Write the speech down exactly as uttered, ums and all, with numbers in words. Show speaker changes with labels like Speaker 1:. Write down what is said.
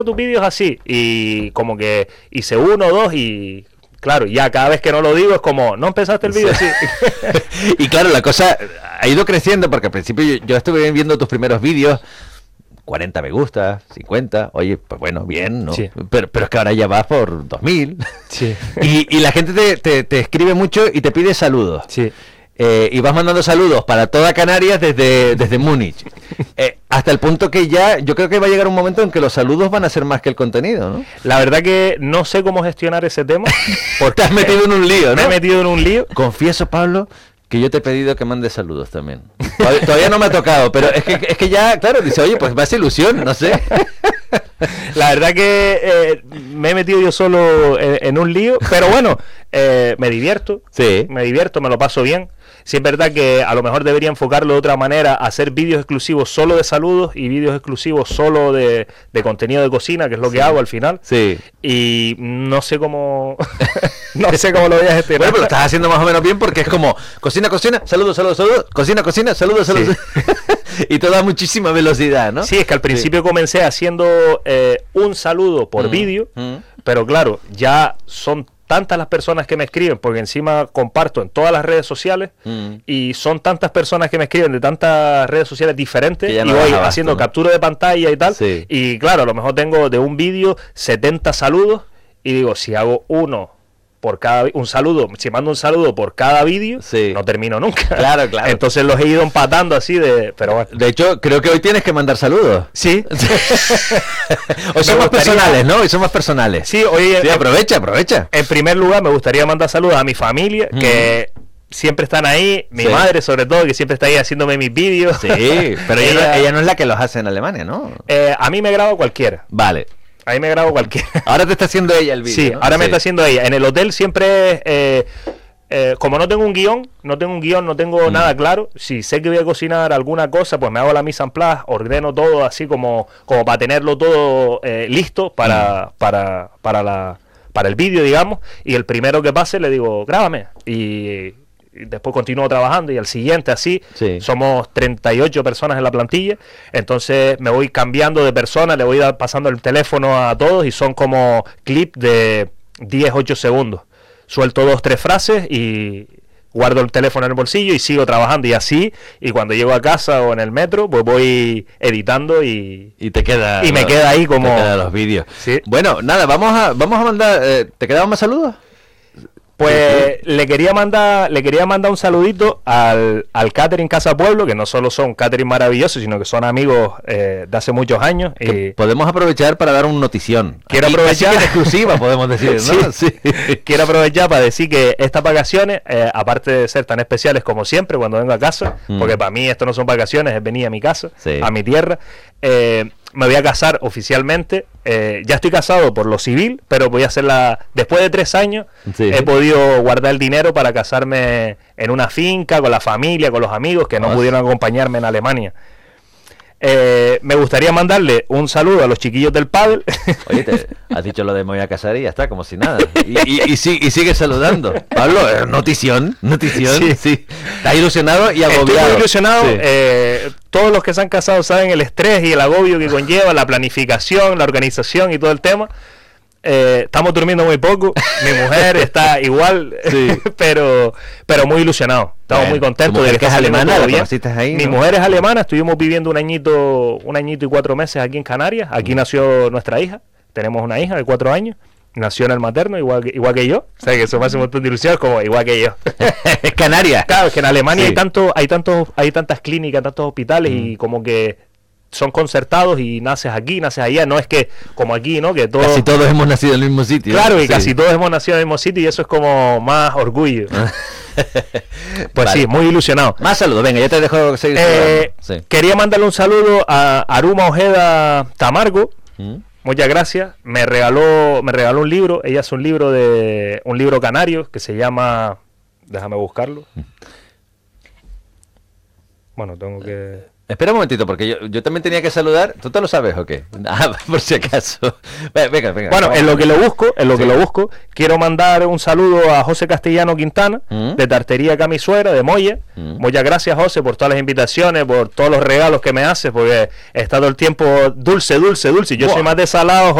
Speaker 1: tus vídeos así, y como que hice uno, dos y claro, ya cada vez que no lo digo es como, no empezaste el vídeo así.
Speaker 2: Y claro, la cosa ha ido creciendo porque al principio yo, yo estuve viendo tus primeros vídeos, cuarenta me gusta, cincuenta, oye, pues bueno, bien, ¿no?
Speaker 1: Sí.
Speaker 2: Pero, pero es que ahora ya vas por dos mil.
Speaker 1: Sí.
Speaker 2: Y, y la gente te, te, te escribe mucho y te pide saludos.
Speaker 1: Sí.
Speaker 2: Eh, y vas mandando saludos para toda Canarias desde, desde Múnich. Eh, hasta el punto que ya, yo creo que va a llegar un momento en que los saludos van a ser más que el contenido, ¿no?
Speaker 1: La verdad que no sé cómo gestionar ese tema.
Speaker 2: Porque te has metido en un lío, ¿no?
Speaker 1: Me he metido en un lío.
Speaker 2: Confieso, Pablo, que yo te he pedido que mandes saludos también. Todavía, todavía no me ha tocado, pero es que, es que ya, claro, dice, oye, pues más ilusión, no sé.
Speaker 1: La verdad que eh, me he metido yo solo en, en un lío, pero bueno, eh, me divierto,
Speaker 2: Sí.
Speaker 1: me divierto, me lo paso bien. Sí es verdad que a lo mejor debería enfocarlo de otra manera, hacer vídeos exclusivos solo de saludos y vídeos exclusivos solo de, de contenido de cocina, que es lo
Speaker 2: Sí.
Speaker 1: que hago al final.
Speaker 2: Sí.
Speaker 1: Y no sé cómo no sé cómo lo voy a gestionar.
Speaker 2: Bueno, pero lo estás haciendo más o menos bien porque es como cocina, cocina, saludos, saludos, saludos, cocina, cocina, saludos, saludos. Sí. Y todo a muchísima velocidad, ¿no?
Speaker 1: Sí, es que al principio sí. comencé haciendo eh, un saludo por mm. vídeo, mm. pero claro, ya son tantas las personas que me escriben, porque encima comparto en todas las redes sociales, mm. y son tantas personas que me escriben de tantas redes sociales diferentes, y no voy abasto, haciendo ¿no? captura de pantalla y tal, sí. y claro, a lo mejor tengo de un vídeo setenta saludos, y digo, si hago uno por cada un saludo, si mando un saludo por cada vídeo, sí. no termino nunca.
Speaker 2: Claro, claro.
Speaker 1: Entonces los he ido empatando así de, pero bueno.
Speaker 2: De hecho, creo que hoy tienes que mandar saludos.
Speaker 1: Sí.
Speaker 2: Hoy son más personales, ¿no? Hoy son más personales.
Speaker 1: Sí, hoy
Speaker 2: sí, aprovecha, aprovecha.
Speaker 1: En primer lugar, me gustaría mandar saludos a mi familia, mm. que siempre están ahí, mi sí. madre sobre todo, que siempre está ahí haciéndome mis vídeos.
Speaker 2: Sí, pero ella, ella, ella no es la que los hace en Alemania, ¿no?
Speaker 1: Eh, a mí me graba cualquiera.
Speaker 2: Vale.
Speaker 1: Ahí me grabo cualquiera.
Speaker 2: Ahora te está haciendo ella el vídeo.
Speaker 1: Sí,
Speaker 2: ¿no?
Speaker 1: ahora
Speaker 2: sí.
Speaker 1: me está haciendo ella. En el hotel siempre, eh, eh, como no tengo un guión, no tengo un guión, no tengo mm. nada claro. Si sé que voy a cocinar alguna cosa, pues me hago la mise en place, ordeno todo así como, como para tenerlo todo eh, listo para, mm. para, para, la, para el vídeo, digamos. Y el primero que pase le digo, grábame. Y... y después continúo trabajando y al siguiente así, sí. somos treinta y ocho personas en la plantilla, entonces me voy cambiando de persona, le voy pasando el teléfono a todos y son como clips de diez, ocho segundos, suelto dos, tres frases y guardo el teléfono en el bolsillo y sigo trabajando y así, y cuando llego a casa o en el metro, pues voy editando y,
Speaker 2: y te queda
Speaker 1: y me
Speaker 2: los,
Speaker 1: queda ahí como
Speaker 2: te quedan los vídeos.
Speaker 1: ¿Sí?
Speaker 2: Bueno, nada, vamos a vamos a mandar, eh, ¿te quedaban más saludos?
Speaker 1: Pues le quería mandar le quería mandar un saludito al, al catering Casa Pueblo, que no solo son catering maravillosos, sino que son amigos eh, de hace muchos años. Y
Speaker 2: podemos aprovechar para dar una notición.
Speaker 1: Quiero Aquí, aprovechar
Speaker 2: en exclusiva, podemos decir, ¿no?
Speaker 1: Sí. Sí. Quiero aprovechar para decir que estas vacaciones, eh, aparte de ser tan especiales como siempre cuando vengo a casa, mm. porque para mí esto no son vacaciones, es venir a mi casa, sí. a mi tierra, eh, me voy a casar oficialmente. Eh, ya estoy casado por lo civil, pero voy a hacerla después de tres años. Sí. He podido guardar el dinero para casarme en una finca con la familia, con los amigos que no oh. pudieron acompañarme en Alemania. Eh, me gustaría mandarle un saludo a los chiquillos del pádel.
Speaker 2: Oye, te has dicho lo de me voy a casar y ya está, como si nada. Y, y, y, y, y sigue saludando. Pablo, notición, notición. Sí, sí. Estás ilusionado y agobiado.
Speaker 1: Estoy muy ilusionado. Sí. Eh, todos los que se han casado saben el estrés y el agobio que conlleva la planificación, la organización y todo el tema. Eh, estamos durmiendo muy poco, mi mujer está igual, sí. pero pero muy ilusionado, estamos bueno, muy contentos de que,
Speaker 2: que es alemana,
Speaker 1: todo bien.
Speaker 2: Ahí,
Speaker 1: mi
Speaker 2: ¿no?
Speaker 1: mujer es alemana, estuvimos viviendo un añito un añito y cuatro meses aquí en Canarias, aquí mm. nació nuestra hija, tenemos una hija de cuatro años, nació en el materno igual que, igual que yo, o sea que eso me hace un montón de ilusión, como igual que yo.
Speaker 2: Es Canarias.
Speaker 1: Claro, es que en Alemania sí. hay tanto, hay tantos, hay tantas clínicas, tantos hospitales mm. y como que son concertados y naces aquí, naces allá, no es que como aquí, ¿no? Que todos,
Speaker 2: casi todos hemos nacido en el mismo sitio.
Speaker 1: Claro, y
Speaker 2: sí.
Speaker 1: casi todos hemos nacido en el mismo sitio y eso es como más orgullo. Pues vale. Sí, muy ilusionado.
Speaker 2: Más saludos, venga, ya te dejo seguir.
Speaker 1: Eh, sí. Quería mandarle un saludo a Aruma Ojeda Tamargo. ¿Mm? Muchas gracias. Me regaló, me regaló un libro. Ella hace un libro de un libro canario que se llama, déjame buscarlo. Bueno, tengo que
Speaker 2: Espera un momentito, porque yo, yo también tenía que saludar. ¿Tú te lo sabes o qué? Ah, por si acaso. Venga, venga.
Speaker 1: Bueno, en lo que lo busco, en lo sí. que lo busco, quiero mandar un saludo a José Castellano Quintana, ¿Mm? de Tartería Camisuera, de Moya. ¿Mm? Muchas gracias, José, por todas las invitaciones, por todos los regalos que me haces, porque he estado el tiempo dulce, dulce, dulce. Yo Buah. soy más de salado,